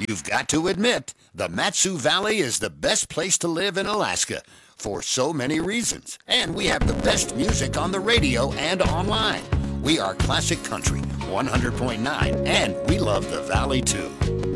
You've got to admit, the Matsu Valley is the best place to live in Alaska for so many reasons. And we have the best music on the radio and online. We are classic country, 100.9, and we love the valley too.